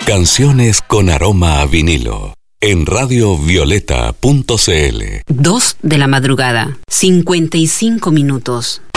Canciones con aroma a vinilo. En radiovioleta.cl. 2 de la madrugada, 55 minutos.